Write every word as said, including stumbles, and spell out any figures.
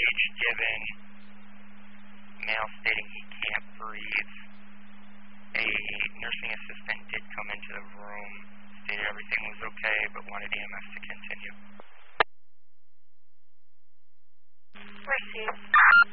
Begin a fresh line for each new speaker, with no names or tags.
age given, male stating he can't breathe. A nursing assistant did come into the room, stated everything was okay, but wanted E M S to continue.
Received.